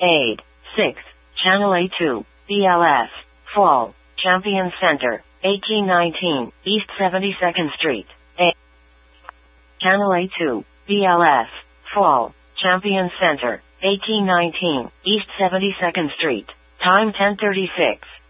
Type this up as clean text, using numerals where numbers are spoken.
Aid. 6. Channel A2, BLS, Fall, Champion Center, 1819, East 72nd Street. Channel A2, BLS, Fall, Champion Center, 1819, East 72nd Street. Time 10:36.